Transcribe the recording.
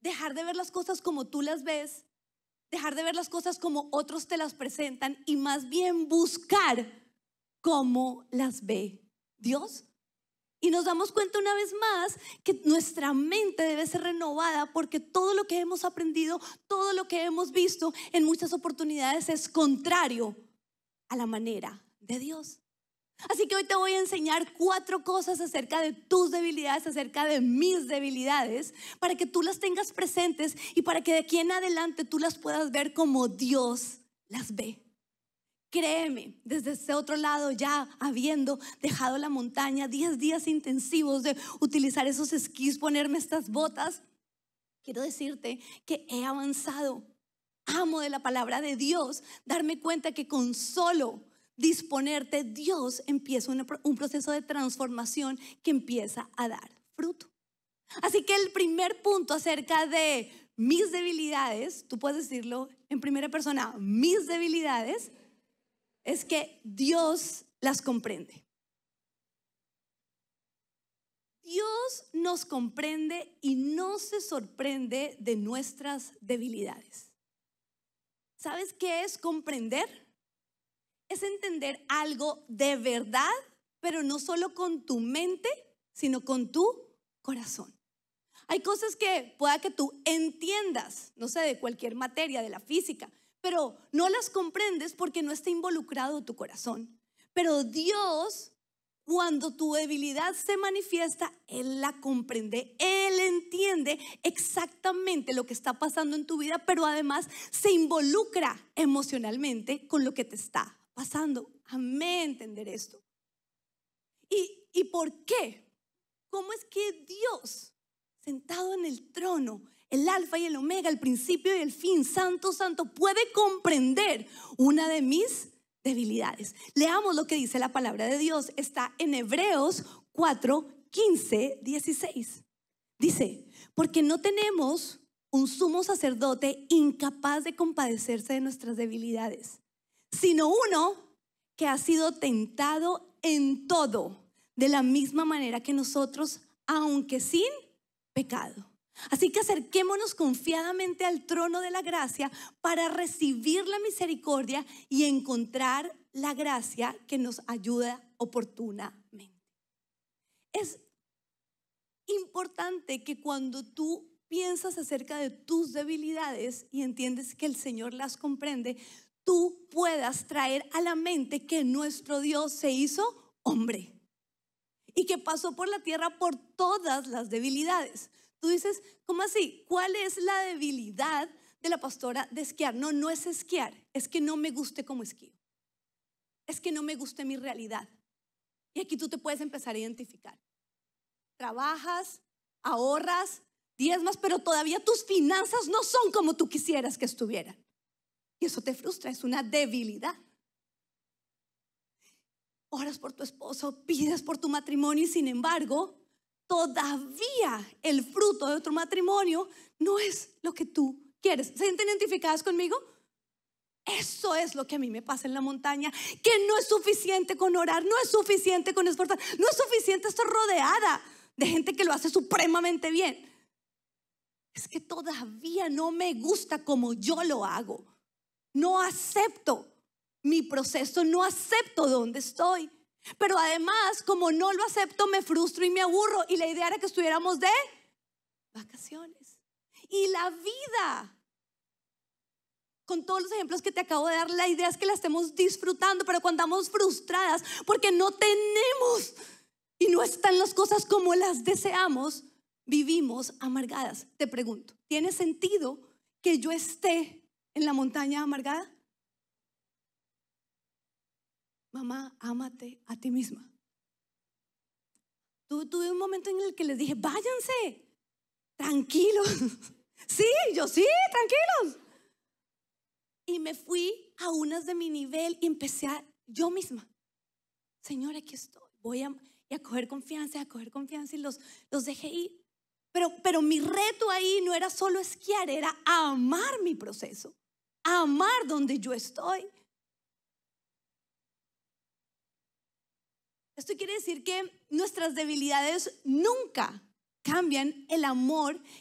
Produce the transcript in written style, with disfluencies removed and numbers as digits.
dejar de ver las cosas como tú las ves, dejar de ver las cosas como otros te las presentan y más bien buscar cómo las ve Dios. Y nos damos cuenta una vez más que nuestra mente debe ser renovada porque todo lo que hemos aprendido, todo lo que hemos visto en muchas oportunidades es contrario a la manera de Dios. Así que hoy te voy a enseñar 4 cosas acerca de tus debilidades, acerca de mis debilidades, para que tú las tengas presentes y para que de aquí en adelante tú las puedas ver como Dios las ve. Créeme, desde ese otro lado, ya habiendo dejado la montaña, 10 días intensivos de utilizar esos esquís, ponerme estas botas, quiero decirte que he avanzado. Amo de la palabra de Dios darme cuenta que con solo disponerte, Dios empieza un proceso de transformación que empieza a dar fruto. Así que el primer punto acerca de mis debilidades, tú puedes decirlo en primera persona, mis debilidades, es que Dios las comprende. Dios nos comprende y no se sorprende de nuestras debilidades. ¿Sabes qué es comprender? Es entender algo de verdad, pero no solo con tu mente, sino con tu corazón. Hay cosas que pueda que tú entiendas, no sé, de cualquier materia, de la física, pero no las comprendes porque no está involucrado tu corazón. Pero Dios, cuando tu debilidad se manifiesta, Él la comprende. Él entiende exactamente lo que está pasando en tu vida, pero además se involucra emocionalmente con lo que te está pasando. Amén, entender esto. ¿Y por qué? ¿Cómo es que Dios, sentado en el trono, el alfa y el omega, el principio y el fin, santo, santo, puede comprender una de mis debilidades? Leamos lo que dice la palabra de Dios. Está en Hebreos 4, 15, 16. Dice, porque no tenemos un sumo sacerdote incapaz de compadecerse de nuestras debilidades, sino uno que ha sido tentado en todo, de la misma manera que nosotros, aunque sin pecado. Así que acerquémonos confiadamente al trono de la gracia para recibir la misericordia y encontrar la gracia que nos ayuda oportunamente. Es importante que cuando tú piensas acerca de tus debilidades y entiendes que el Señor las comprende, tú puedas traer a la mente que nuestro Dios se hizo hombre y que pasó por la tierra por todas las debilidades. Tú dices, ¿cómo así? ¿Cuál es la debilidad de la pastora de esquiar? No, no es esquiar, es que no me guste como esquío. Es que no me guste mi realidad. Y aquí tú te puedes empezar a identificar. Trabajas, ahorras, diezmas, pero todavía tus finanzas no son como tú quisieras que estuvieran. Y eso te frustra, es una debilidad. Oras por tu esposo, pides por tu matrimonio y sin embargo, todavía el fruto de tu matrimonio no es lo que tú quieres. ¿Se sienten identificadas conmigo? Eso es lo que a mí me pasa en la montaña, que no es suficiente con orar, no es suficiente con esforzar, no es suficiente estar rodeada de gente que lo hace supremamente bien. Es que todavía no me gusta como yo lo hago. No acepto mi proceso, no acepto donde estoy. Pero además, como no lo acepto, me frustro y me aburro. Y la idea era que estuviéramos de vacaciones. Y la vida, con todos los ejemplos que te acabo de dar, la idea es que la estemos disfrutando. Pero cuando andamos frustradas porque no tenemos y no están las cosas como las deseamos, vivimos amargadas. Te pregunto, ¿tiene sentido que yo esté en la montaña amargada? Mamá, ámate a ti misma. Tuve un momento en el que les dije, váyanse, tranquilos. Sí, tranquilos. Y me fui a unas de mi nivel y empecé yo misma. Señor, aquí estoy. Voy a coger confianza, y los dejé ir. Pero mi reto ahí no era solo esquiar, era amar mi proceso, amar donde yo estoy. Esto quiere decir que nuestras debilidades nunca cambian el amor